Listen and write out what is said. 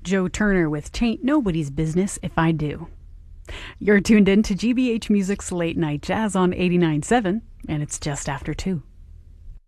Joe Turner with "Tain't Nobody's Business If I Do." You're tuned in to GBH Music's Late Night Jazz on 89.7, and it's just after 2.